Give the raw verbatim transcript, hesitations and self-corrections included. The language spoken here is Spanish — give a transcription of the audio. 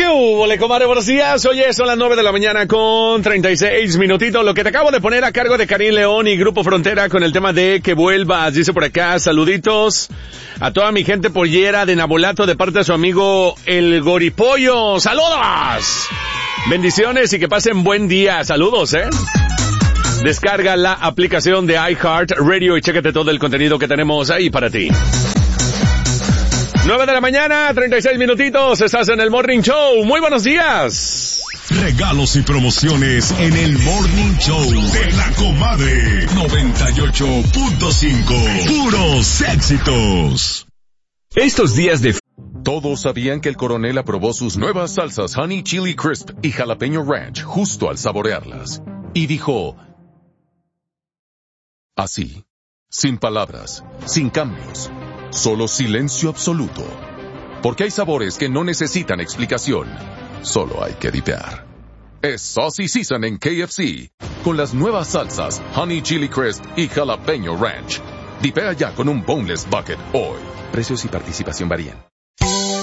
Hola, comadre, buenos días. Oye, son las nueve de la mañana con treinta y seis minutitos. Lo que te acabo de poner a cargo de Karim León y Grupo Frontera con el tema de que vuelvas. Dice por acá, saluditos a toda mi gente pollera de Nabolato de parte de su amigo El Goripollo. ¡Saludos! Bendiciones y que pasen buen día. Saludos, ¿eh? Descarga la aplicación de iHeart Radio y chécate todo el contenido que tenemos ahí para ti. nueve de la mañana, treinta y seis minutitos, estás en el Morning Show. Muy buenos días. Regalos y promociones en el Morning Show de la Comadre noventa y ocho punto cinco. Puros éxitos. Estos días de... Todos sabían que el coronel aprobó sus nuevas salsas Honey Chili Crisp y Jalapeño Ranch justo al saborearlas. Y dijo... Así, sin palabras, sin cambios, solo silencio absoluto. Porque hay sabores que no necesitan explicación, solo hay que dipear. Es Saucy Season en K F C, con las nuevas salsas Honey Chili Crisp y Jalapeño Ranch. Dipea ya con un Boneless Bucket hoy. Precios y participación varían.